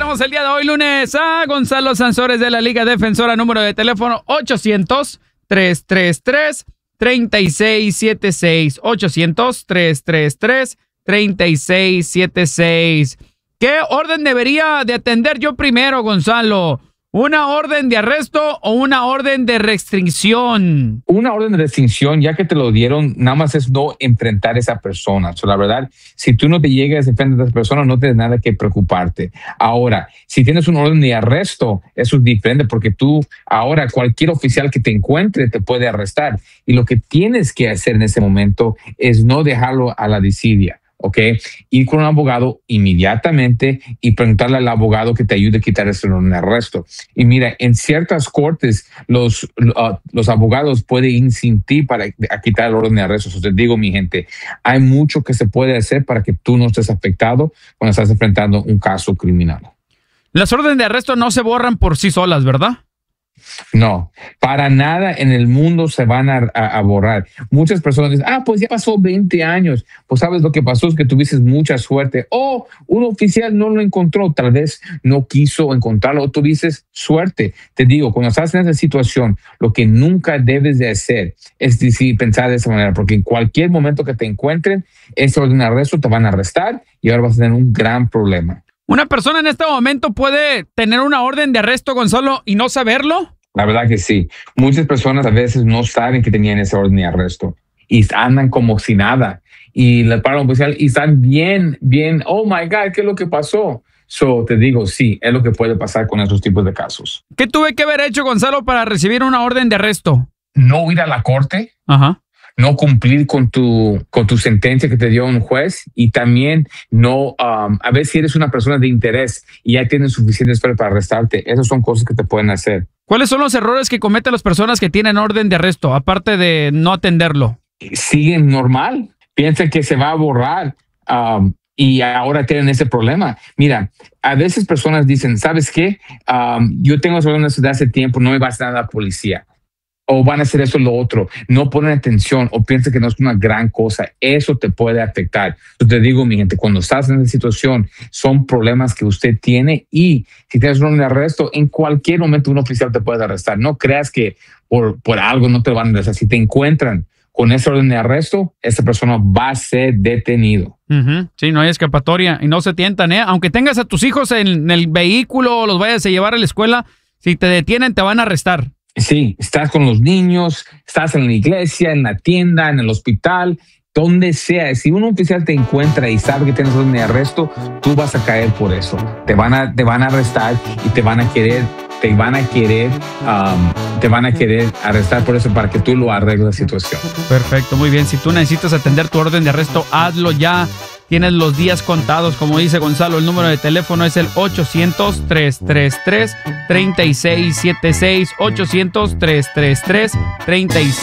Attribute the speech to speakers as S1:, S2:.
S1: tenemos el día de hoy, lunes, a Gonzalo Sansores de la Liga Defensora, número de teléfono 800-333-3676. 800-333-3676. ¿Qué orden debería de atender yo primero, Gonzalo? ¿Una orden de arresto o una orden de restricción?
S2: Una orden de restricción, ya que te lo dieron, nada más es no enfrentar a esa persona. La verdad, si tú no te llegas a enfrentar a esa persona, no tienes nada que preocuparte. Ahora, si tienes una orden de arresto, eso es diferente porque tú, ahora cualquier oficial que te encuentre te puede arrestar. Y lo que tienes que hacer en ese momento es no dejarlo a la desidia. ¿Ok? Ir con un abogado inmediatamente y preguntarle al abogado que te ayude a quitar ese orden de arresto. Y mira, en ciertas cortes los abogados pueden ir sin ti para quitar el orden de arresto. Te digo, mi gente, hay mucho que se puede hacer para que tú no estés afectado cuando estás enfrentando un caso criminal.
S1: Las órdenes de arresto no se borran por sí solas, ¿verdad?
S2: No, para nada en el mundo se van a borrar. Muchas personas dicen, pues ya pasó 20 años. Pues sabes lo que pasó es que tuviste mucha suerte. Un oficial no lo encontró, tal vez no quiso encontrarlo o tuviste suerte. Te digo, cuando estás en esa situación, lo que nunca debes de hacer es pensar de esa manera, porque en cualquier momento que te encuentren, ese orden de arresto te van a arrestar y ahora vas a tener un gran problema.
S1: ¿Una persona en este momento puede tener una orden de arresto, Gonzalo, y no saberlo?
S2: La verdad que sí. Muchas personas a veces no saben que tenían esa orden de arresto y andan como si nada. Y les paran un oficial y están bien, oh my God, ¿qué es lo que pasó? Te digo, sí, es lo que puede pasar con esos tipos de casos.
S1: ¿Qué tuve que haber hecho, Gonzalo, para recibir una orden de arresto?
S2: No ir a la corte.
S1: Ajá.
S2: No cumplir con tu sentencia que te dio un juez y también no, a ver si eres una persona de interés y ya tienes suficiente espera para arrestarte. Esas son cosas que te pueden hacer.
S1: ¿Cuáles son los errores que cometen las personas que tienen orden de arresto, aparte de no atenderlo?
S2: Siguen normal, piensan que se va a borrar y ahora tienen ese problema. Mira, a veces personas dicen, ¿sabes qué? Yo tengo esa orden desde hace tiempo, no me va a hacer nada la policía. O van a hacer eso o lo otro, no ponen atención o piensan que no es una gran cosa, eso te puede afectar. Yo te digo, mi gente, cuando estás en esa situación, son problemas que usted tiene y si tienes un arresto, en cualquier momento un oficial te puede arrestar. No creas que por algo no te van a arrestar. Si te encuentran con ese orden de arresto, esa persona va a ser detenido.
S1: Sí, no hay escapatoria y no se tientan, ¿eh? Aunque tengas a tus hijos en el vehículo o los vayas a llevar a la escuela, si te detienen te van a arrestar.
S2: Sí, estás con los niños, estás en la iglesia, en la tienda, en el hospital, donde sea. Si un oficial te encuentra y sabe que tienes orden de arresto, tú vas a caer por eso. Te van a arrestar y te van a querer arrestar por eso para que tú lo arregles la situación.
S1: Perfecto, muy bien. Si tú necesitas atender tu orden de arresto, hazlo ya. Tienes los días contados, como dice Gonzalo. El número de teléfono es el 800-333-3676. 800-333-3676.